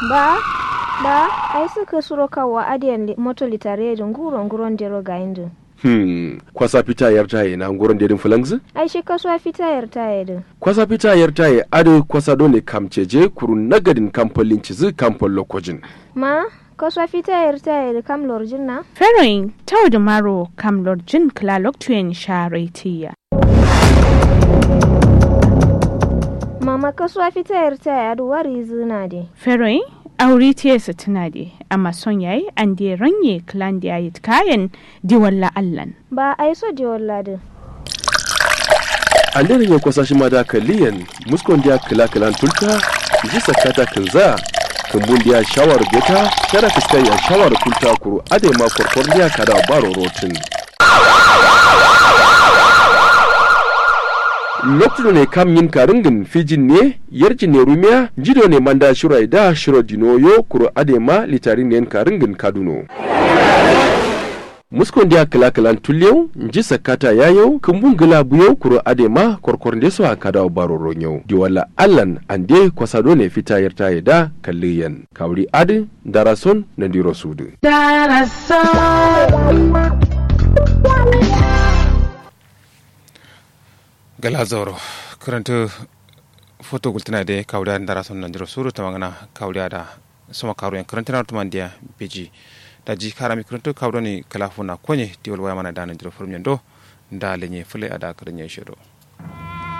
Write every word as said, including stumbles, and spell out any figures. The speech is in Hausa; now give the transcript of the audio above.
ba ba ai suka suro kawa adiyan moto litare da nguro nguron dero ga indu Hmm, kwasa fita yar taye na nguron dedin fulangzi? ai shi kasuwa fita yar taye din Kwasa fita yar taye ado kwasa dole kamceje kurun nagadin kampolin cizi kampol lokojin. ma kasuwa fita yar taye da kam lorjin na Feroin tau da maro kam lorjin klalok tuyen sharetiya. mama kasuwa fita yar taye adu wari zina de Feroin aure tiyarsa tana da amma son yayi an da ranye klan da yayi kayan diwalla allan. ba ai so de wallade Anderin ya kwasa shi ma da kaliyan muskon dia kila kilan tulta ji sakata kinza kumbun dia shawar beta kada fiskai ya shawar tulta kuru ade ma korkor dia kada baro rotin. Lokacin ne kam yin karingin fijin ne yarji ne rumiya jido ne manda shirai da shiro dinoyo kuro adema litarin ne karingin kaduno. Muskon dia kala kalan tulyau nji sakata yayo kumbun gila buyo kuro adema korkor deso akada baro ronyo diwala allan ande kwasado ne fita yarta yada kalliyan kawri adi darason na diro sudu. Gala zoro karanta foto gultuna da kawda da rason nan jiro suru ta magana kawda da sama karu yan karanta na tuman dia beji da ji karami karanta kawda ne kalafuna konye diwal waya mana da nan jiro furum yando da lenye fule ada karanya shiro